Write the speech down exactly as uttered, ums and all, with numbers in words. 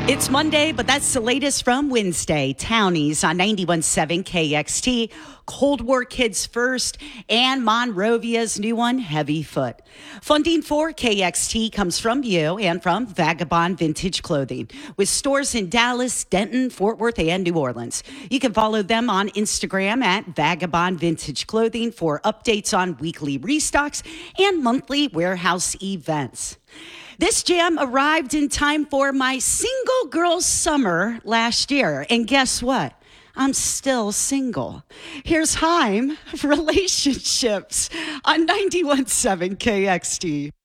It's Monday, but that's the latest from Wednesday. Townies on ninety-one point seven K X T, Cold War Kids First, and Monrovia's new one, Heavy Foot. Funding for K X T comes from you and from Vagabond Vintage Clothing, with stores in Dallas, Denton, Fort Worth, and New Orleans. You can follow them on Instagram at Vagabond Vintage Clothing for updates on weekly restocks and monthly warehouse events. This jam arrived in time for my single girl summer last year. And guess what? I'm still single. Here's Haim, Relationships on ninety-one point seven K X T.